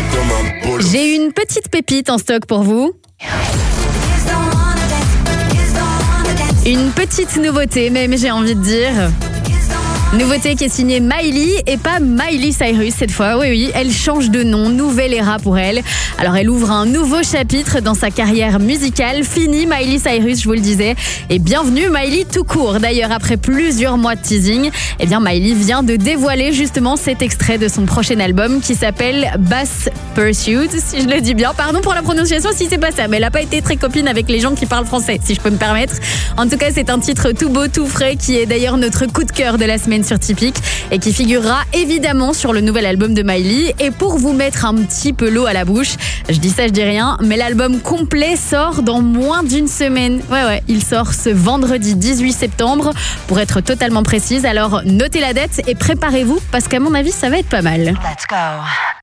comme un bolos. J'ai une petite pépite en stock pour vous. Une petite nouveauté même, j'ai envie de dire. Nouveauté qui est signée Miley et pas Miley Cyrus cette fois. Oui, elle change de nom, nouvelle era pour elle. Alors elle ouvre un nouveau chapitre dans sa carrière musicale. Fini Miley Cyrus, je vous le disais. Et bienvenue Miley tout court. D'ailleurs, après plusieurs mois de teasing, Miley vient de dévoiler justement cet extrait de son prochain album qui s'appelle Bass Pursuit, si je le dis bien. Pardon pour la prononciation si c'est pas ça, mais elle n'a pas été très copine avec les gens qui parlent français, si je peux me permettre. En tout cas, c'est un titre tout beau, tout frais qui est d'ailleurs notre coup de cœur de la semaine sur Typique et qui figurera évidemment sur le nouvel album de Miley. Et pour vous mettre un petit peu l'eau à la bouche, je dis ça, je dis rien, mais l'album complet sort dans moins d'une semaine. Ouais, il sort ce vendredi 18 septembre pour être totalement précise. Alors notez la date et préparez-vous parce qu'à mon avis, ça va être pas mal. Let's go.